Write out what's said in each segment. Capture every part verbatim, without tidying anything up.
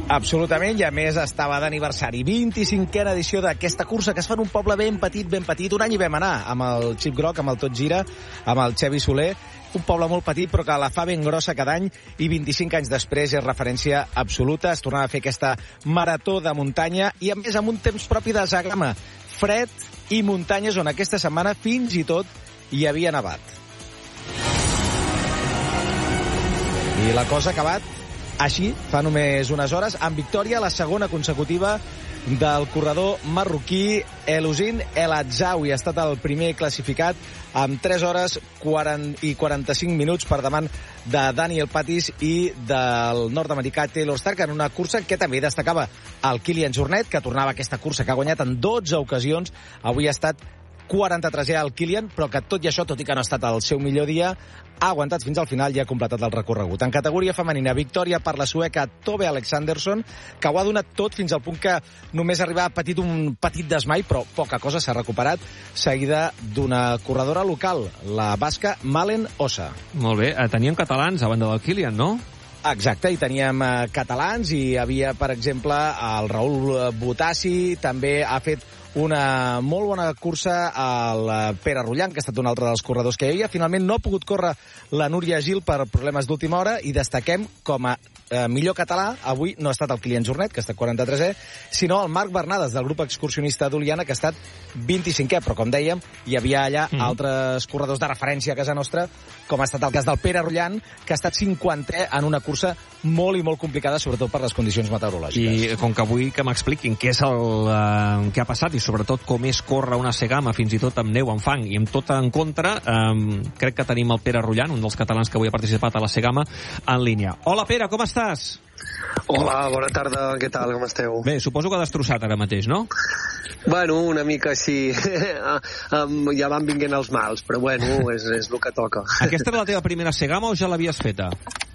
Absolutament, i a més estava d'aniversari. vint-i-cinquena edició d'aquesta cursa que es fa en un poble ben petit, ben petit. Un any hi vam anar amb el Xip Groc, amb el Tot Gira, amb el Xevi Soler. Un poble molt petit però que la fa ben grossa cada any, i vint-i-cinc anys després és referència absoluta. Es tornava a fer aquesta marató de muntanya i a més amb un temps propi de Zagama. Fred i muntanyes on aquesta setmana fins i tot hi havia nevat. I la cosa ha acabat així, fa només unes hores, amb victòria, la segona consecutiva del corredor marroquí Eloussine El Adzaoui. Ha estat el primer classificat amb tres hores i quaranta-cinc minuts per davant de Daniel Patis i del nord-americà Taylor Stark, en una cursa que també destacava el Kilian Jornet, que tornava a aquesta cursa, que ha guanyat en dotze ocasions. Avui ha estat quaranta-tresè el Kilian, però que tot i això, tot i que no ha estat el seu millor dia, ha aguantat fins al final i ha completat el recorregut. En categoria femenina, victòria per la sueca Tove Alexandersson, que ho ha donat tot fins al punt que només arribava a patit un petit desmai, però poca cosa, s'ha recuperat, seguida d'una corredora local, la basca Malen Ossa. Molt bé, teníem catalans a banda del Kilian, no? Exacte, i teníem eh, catalans, i hi havia, per exemple, el Raül Botassi, també ha fet una molt bona cursa al Pere Rullan, que ha estat un altre dels corredors que hi havia. Finalment no ha pogut córrer la Núria Gil per problemes d'última hora, i destaquem com a eh, millor català, avui no ha estat el Kilian Jornet, que ha estat quaranta-tresè, sinó el Marc Bernades, del grup excursionista d'Oliana, que ha estat vint-i-cinquè, però com dèiem, hi havia allà mm. altres corredors de referència a casa nostra, com ha estat el cas del Pere Rullan, que ha estat cinquantè en una cursa molt i molt complicada, sobretot per les condicions meteorològiques. I com que vull que m'expliquin què és el eh, que ha passat i sobretot com és córrer una Segama, fins i tot amb neu, amb fang i amb tot en contra, eh, crec que tenim el Pere Rullan, un dels catalans que avui ha participat a la Segama, en línia. Hola, Pere, com estàs? Hola, bona tarda, què tal, com esteu? Bé, suposo que destrossat ara mateix, no? Bueno, una mica així, ja van vinguent els mals, però bueno, és, és el que toca. Aquesta era la teva primera Segama o ja l'havies feta?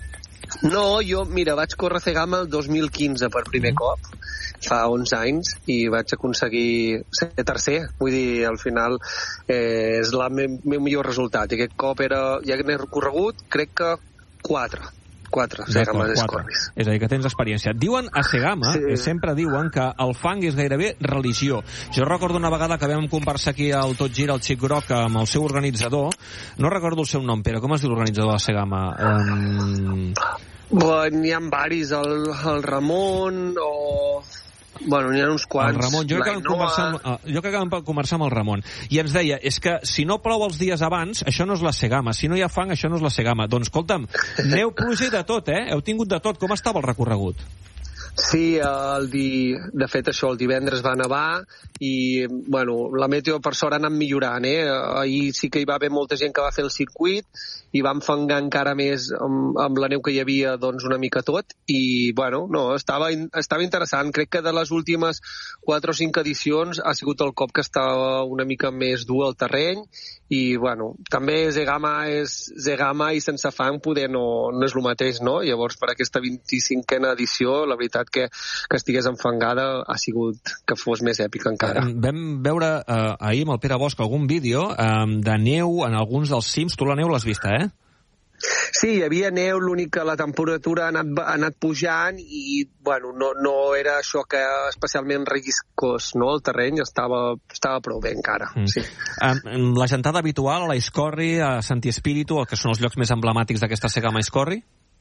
No, jo, mira, vaig córrer Segama el dos mil quinze per primer mm. cop, fa onze anys, i vaig aconseguir ser tercer. Vull dir, al final eh, és el meu, meu millor resultat. I aquest cop era, ja n'he recorregut, crec que quatre. Quatre Segama d'Escorris. És a dir, que tens experiència. Diuen a Segama, sí. sempre diuen que el fang és gairebé religió. Jo recordo una vegada que vam conversar aquí al Tot Gira, el Xip Groc, amb el seu organitzador. No recordo el seu nom, Pere. Com es diu l'organitzador de Segama? Um... Bueno, n'hi ha varis, el, el Ramon o... Bueno, n'hi ha uns quants. El Ramon, jo crec, que conversar amb, jo crec que vam conversar amb el Ramon. I ens deia, és que si no plou els dies abans, això no és la Segama. Si no hi ha fang, això no és la Segama. Doncs, escolta'm, neu, pluja i de tot, eh? Heu tingut de tot. Com estava el recorregut? Sí, el di... de fet això, el divendres va nevar i, bueno, la meteo per sort ha anat millorant, eh? Ahir sí que hi va haver molta gent que va fer el circuit i va enfangar encara més amb, amb la neu que hi havia, doncs, una mica tot, i, bueno, no, estava, estava interessant. Crec que de les últimes quatre o cinc edicions ha sigut el cop que estava una mica més dur al terreny, i, bueno, també Zegama és Zegama i sense fang poder no, no és el mateix, no? Llavors, per aquesta vint-i-cinquena edició, la veritat que, que estigués enfangada ha sigut que fos més èpica encara. Vam veure eh, ahir amb el Pere Bosch algun vídeo eh, de neu en alguns dels cims. Tu la neu l'has vista, eh? Sí, hi havia neu, l'únic que la temperatura ha anat, ha anat pujant i, bueno, no, no era això que especialment relliscós, no? El terreny estava, estava prou bé encara, mm. sí. Um, la gentada habitual a l'Aiscorri, a Santi Espíritu, que són els llocs més emblemàtics d'aquesta Segama Aiscorri?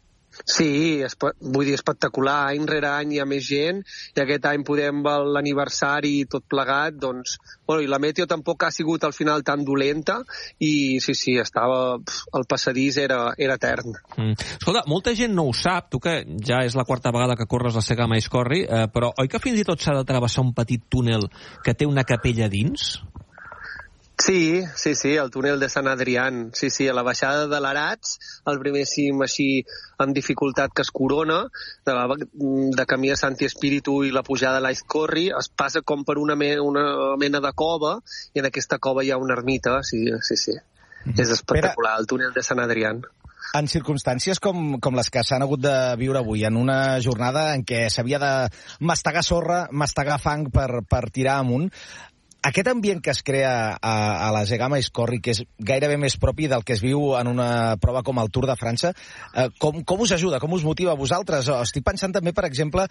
Sí, es, vull dir, espectacular. Any rere any hi ha més gent i aquest any podem l'aniversari i tot plegat, doncs... Bueno, i la meteo tampoc ha sigut al final tan dolenta i sí, sí, estava... El passadís era, era etern. Mm. Escolta, molta gent no ho sap, tu que ja és la quarta vegada que corres la Segama Aiscorri, eh, però oi que fins i tot s'ha de travessar un petit túnel que té una capella dins? Sí, sí, sí, el túnel de Sant Adrián. Sí, sí, a la baixada de l'Arats, el primer cim així amb dificultat que es corona, de, la, de camí a Santi Espíritu i la pujada a l'Aiscorri, es passa com per una, me, una mena de cova, i en aquesta cova hi ha una ermita, sí, sí, sí. Mm. És espectacular, el túnel de Sant Adrián. En circumstàncies com, com les que s'han hagut de viure avui, en una jornada en què s'havia de mastegar sorra, mastegar fang per, per tirar amunt, aquest ambient que es crea a, a la Segama Aiscorri, que és gairebé més propi del que es viu en una prova com el Tour de França, eh, com, com us ajuda, com us motiva a vosaltres? Estic pensant també, per exemple,